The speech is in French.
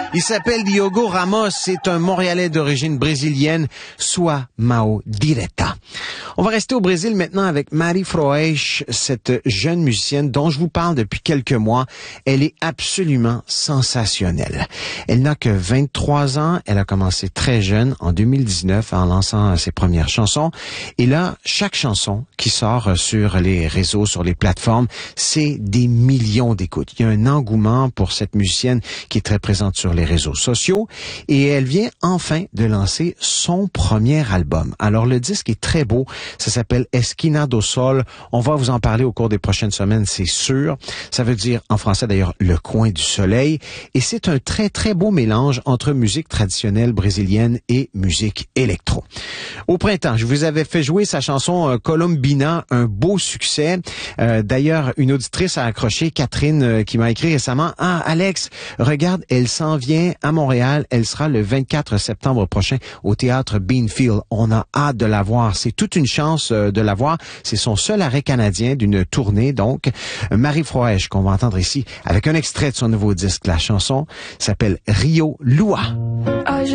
Il s'appelle Diogo Ramos, c'est un Montréalais d'origine brésilienne, soit Mao Direta. On va rester au Brésil maintenant avec Mari Froesch, cette jeune musicienne dont je vous parle depuis quelques mois. Elle est absolument sensationnelle. Elle n'a que 23 ans, elle a commencé très jeune, en 2019, en lançant ses premières chansons. Et là, chaque chanson qui sort sur les réseaux, sur les plateformes, c'est des millions d'écoutes. Il y a un engouement pour cette musicienne qui est très présente sur les réseaux sociaux et elle vient enfin de lancer son premier album. Alors le disque est très beau, ça s'appelle Esquina do Sol. On va vous en parler au cours des prochaines semaines, c'est sûr. Ça veut dire en français d'ailleurs le coin du soleil et c'est un très très beau mélange entre musique traditionnelle brésilienne et musique électro. Au printemps, je vous avais fait jouer sa chanson Colombina, un beau succès. D'ailleurs, une auditrice a accroché, Catherine, qui m'a écrit récemment, « Ah, Alex, regarde, elle s'en vient à Montréal. Elle sera le 24 septembre prochain au théâtre Beanfield. On a hâte de la voir. C'est toute une chance de la voir. C'est son seul arrêt canadien d'une tournée, donc. Mari Froesch, qu'on va entendre ici, avec un extrait de son nouveau disque. La chanson s'appelle Rio Lua.